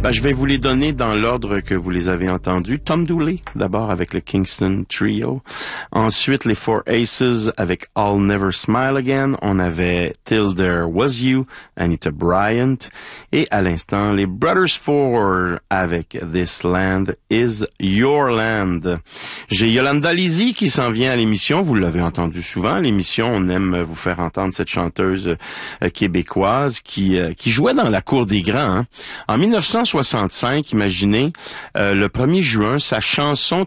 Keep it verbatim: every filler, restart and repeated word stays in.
Ben, je vais vous les donner dans l'ordre que vous les avez entendus. Tom Dooley, d'abord avec le Kingston Trio. Ensuite, les Four Aces avec I'll Never Smile Again. On avait Till There Was You, Anita Bryant. Et à l'instant, les Brothers Four avec This Land Is Your Land. J'ai Yolanda Lisi qui s'en vient à l'émission. Vous l'avez entendu souvent. À l'émission, on aime vous faire entendre cette chanteuse euh, québécoise qui, euh, qui jouait dans la cour des grands. Hein. En mille neuf cent soixante-cinq, imaginez, euh, le premier juin, sa chanson « Tu brilles »